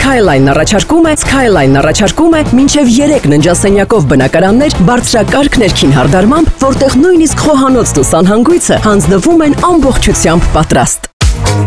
Skyline առաջարկում է մինչև 3 ննջասենյակով բնակարաններ բարձրակարգ ներքին հարդարմամբ, որտեղ նույնիսկ խոհանոցն ու սանհանգույցը հանձնվում են ամբողջությամբ պատրաստ։